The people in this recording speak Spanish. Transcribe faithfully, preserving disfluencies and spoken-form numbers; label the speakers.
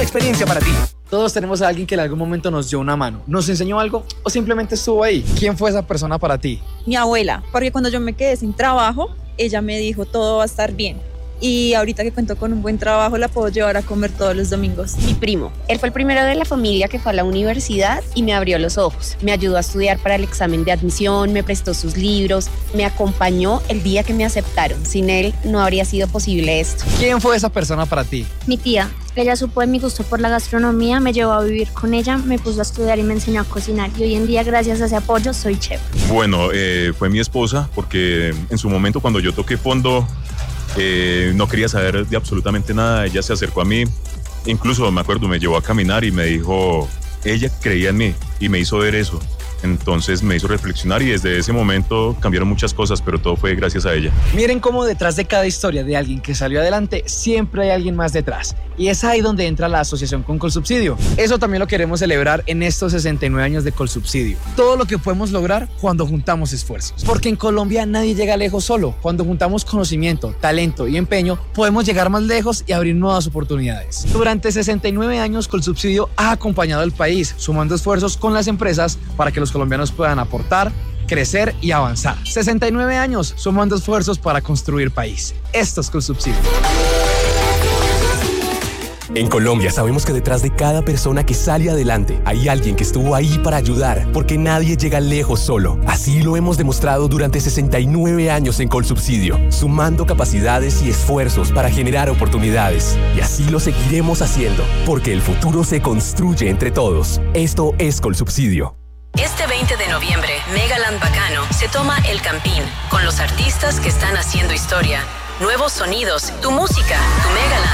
Speaker 1: experiencia para ti. Todos tenemos a alguien que en algún momento nos dio una mano, nos enseñó algo o simplemente estuvo ahí. ¿Quién fue esa persona para ti?
Speaker 2: Mi abuela, porque cuando yo me quedé sin trabajo, ella me dijo todo va a estar bien. Y ahorita que cuento con un buen trabajo la puedo llevar a comer todos los domingos.
Speaker 3: Mi primo, él fue el primero de la familia que fue a la universidad y me abrió los ojos. Me ayudó a estudiar para el examen de admisión, me prestó sus libros, me acompañó el día que me aceptaron. Sin él no habría sido posible esto.
Speaker 1: ¿Quién fue esa persona para ti?
Speaker 4: Mi tía. Ella supo de mi gusto por la gastronomía, me llevó a vivir con ella, me puso a estudiar y me enseñó a cocinar. Y hoy en día, gracias a ese apoyo, soy chef.
Speaker 5: Bueno, eh, fue mi esposa porque en su momento cuando yo toqué fondo eh, no quería saber de absolutamente nada. Ella se acercó a mí, incluso me acuerdo, me llevó a caminar y me dijo, ella creía en mí y me hizo ver eso. Entonces me hizo reflexionar y desde ese momento cambiaron muchas cosas, pero todo fue gracias a ella.
Speaker 1: Miren cómo detrás de cada historia de alguien que salió adelante siempre hay alguien más detrás. Y es ahí donde entra la asociación con Colsubsidio. Eso también lo queremos celebrar en estos sesenta y nueve años de Colsubsidio. Todo lo que podemos lograr cuando juntamos esfuerzos. Porque en Colombia nadie llega lejos solo. Cuando juntamos conocimiento, talento y empeño, podemos llegar más lejos y abrir nuevas oportunidades. Durante sesenta y nueve años, Colsubsidio ha acompañado al país, sumando esfuerzos con las empresas para que los colombianos puedan aportar, crecer y avanzar. sesenta y nueve años sumando esfuerzos para construir país. Esto es Colsubsidio.
Speaker 6: En Colombia sabemos que detrás de cada persona que sale adelante hay alguien que estuvo ahí para ayudar, porque nadie llega lejos solo. Así lo hemos demostrado durante sesenta y nueve años en Colsubsidio, sumando capacidades y esfuerzos para generar oportunidades. Y así lo seguiremos haciendo, porque el futuro se construye entre todos. Esto es Colsubsidio.
Speaker 7: Este veinte de noviembre, Megaland Bacano se toma El Campín con los artistas que están haciendo historia. Nuevos sonidos, tu música, tu Megaland.